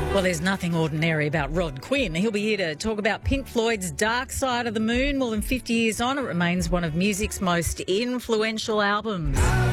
Well, there's nothing ordinary about Rod Quinn. He'll be here to talk about Pink Floyd's Dark Side of the Moon. More than 50 years on, it remains one of music's most influential albums.